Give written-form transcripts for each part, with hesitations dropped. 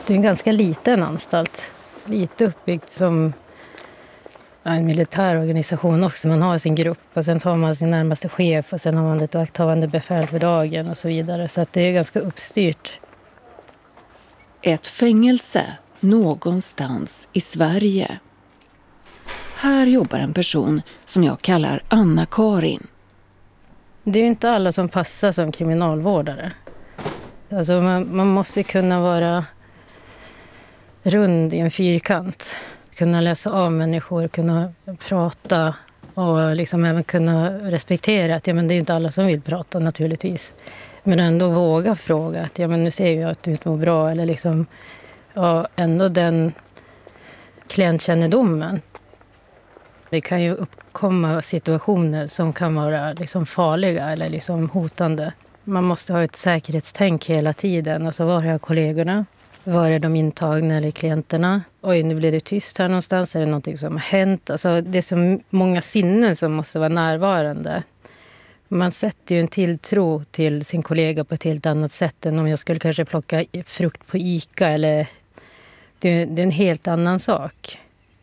Det är en ganska liten anstalt. Lite uppbyggt som en militär organisation också. Man har sin grupp och sen tar man sin närmaste chef och sen har man ett vakthavande befäl för dagen och så vidare. Så att det är ganska uppstyrt. Ett fängelse någonstans i Sverige. Här jobbar en person som jag kallar Anna-Karin. Det är ju inte alla som passar som kriminalvårdare. Alltså man måste kunna vara rund i en fyrkant. Kunna läsa av människor, kunna prata och liksom även kunna respektera att men det är inte alla som vill prata naturligtvis. Men ändå våga fråga att men nu ser jag att du mår bra eller liksom ändå den klientkännedomen. Det kan ju uppkomma situationer som kan vara liksom farliga eller liksom hotande. Man måste ha ett säkerhetstänk hela tiden. Alltså var är kollegorna? Var är de intagna eller klienterna? Oj, nu blir det tyst här någonstans. Är det någonting som har hänt? Alltså, det är så många sinnen som måste vara närvarande. Man sätter ju en tilltro till sin kollega på ett helt annat sätt än om jag skulle kanske plocka frukt på Ica. Eller det är en helt annan sak.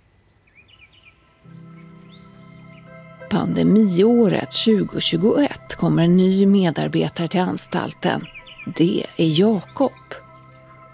Pandemiåret 2021 kommer en ny medarbetare till anstalten. Det är Jakob.